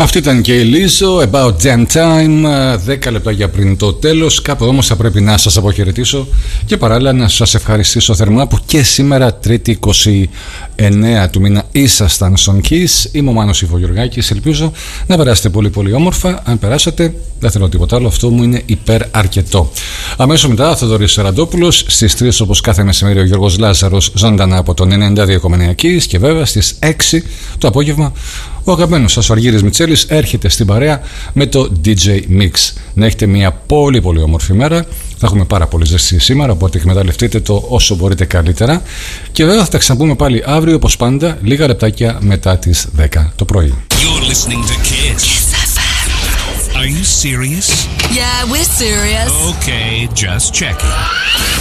Αυτή ήταν και η Lizzo, About Damn Time, 10 λεπτάκια πριν το τέλος. Κάπου όμως θα πρέπει να σας αποχαιρετήσω και παράλληλα να σας ευχαριστήσω θερμά που και σήμερα, Τρίτη 29 του μήνα, ήσασταν στον Kiss. Είμαι ο Μάνος Ιβογιουργάκης. Ελπίζω να περάσετε πολύ πολύ όμορφα. Αν περάσατε, δεν θέλω τίποτα άλλο. Αυτό μου είναι υπεραρκετό. Αμέσως μετά, ο Θοδωρής Σεραντόπουλος. Στις 3 όπως κάθε μεσημέρι, ο Γιώργος Λάζαρος ζωντανά από τον 92,9 Kiss. Και βέβαια στις 6 το απόγευμα, ο αγαπημένος σας ο Αργύρης Μιτσέλης έρχεται στην παρέα με το DJ Mix. Να έχετε μια πολύ πολύ όμορφη μέρα. Θα έχουμε πάρα πολύ ζεστή σήμερα, οπότε εκμεταλλευτείτε το όσο μπορείτε καλύτερα. Και βέβαια θα τα ξαναπούμε πάλι αύριο, όπως πάντα, λίγα λεπτάκια μετά τις 10 το πρωί. You're listening to Kiss. Kiss FM. Are you serious? Yeah, we're serious. Okay, just checking.